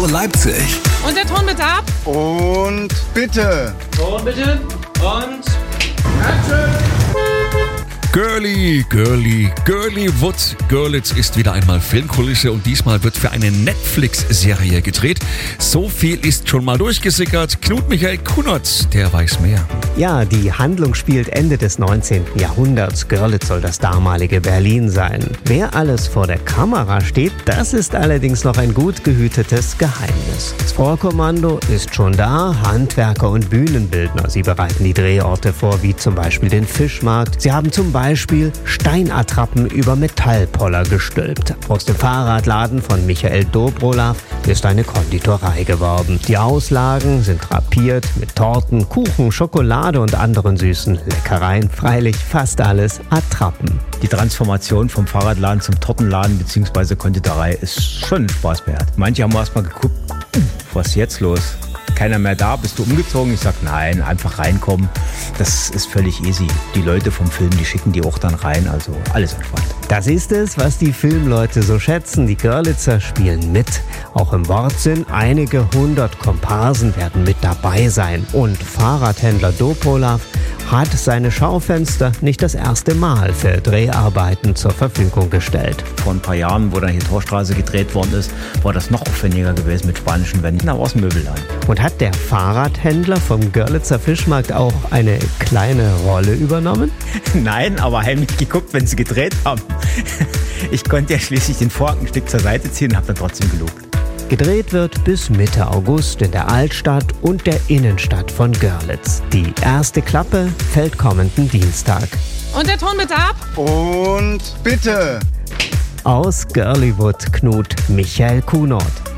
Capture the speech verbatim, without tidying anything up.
Hallo Leipzig. Und der Ton bitte ab. Und bitte. Und bitte. Und Action. Girly, Girly, Girlywood. Görlitz ist wieder einmal Filmkulisse und diesmal wird für eine Netflix-Serie gedreht. So viel ist schon mal durchgesickert. Knut Michael Kunert, der weiß mehr. Ja, die Handlung spielt Ende des neunzehnten Jahrhunderts. Görlitz soll das damalige Berlin sein. Wer alles vor der Kamera steht, das ist allerdings noch ein gut gehütetes Geheimnis. Das Vorkommando ist schon da, Handwerker und Bühnenbildner. Sie bereiten die Drehorte vor, wie zum Beispiel den Fischmarkt. Sie haben zum Beispiel Steinattrappen über Metallpoller gestülpt. Aus dem Fahrradladen von Michael Dobrolav ist eine Konditorei geworden. Die Auslagen sind drapiert mit Torten, Kuchen, Schokolade und anderen süßen Leckereien. Freilich fast alles Attrappen. Die Transformation vom Fahrradladen zum Tortenladen bzw. Konditorei ist schon Spaß wert. Manche haben erst mal geguckt, was ist jetzt los? Keiner mehr da, bist du umgezogen? Ich sag nein, einfach reinkommen. Das ist völlig easy. Die Leute vom Film, die schicken die auch dann rein, also alles entspannt. Das ist es, was die Filmleute so schätzen. Die Görlitzer spielen mit. Auch im Wortsinn, einige hundert Komparsen werden mit dabei sein. Und Fahrradhändler Dobrolav hat seine Schaufenster nicht das erste Mal für Dreharbeiten zur Verfügung gestellt. Vor ein paar Jahren, wo dann hier Torstraße gedreht worden ist, war das noch aufwendiger gewesen mit spanischen Wänden. Da war es ein Möbelladen. Und hat der Fahrradhändler vom Görlitzer Fischmarkt auch eine kleine Rolle übernommen? Nein, aber heimlich geguckt, wenn sie gedreht haben. Ich konnte ja schließlich den Vorhang ein Stück zur Seite ziehen und habe dann trotzdem gelobt. Gedreht wird bis Mitte August in der Altstadt und der Innenstadt von Görlitz. Die erste Klappe fällt kommenden Dienstag. Und der Ton bitte ab. Und bitte. Aus Girlywood, Knut Michael Kunert.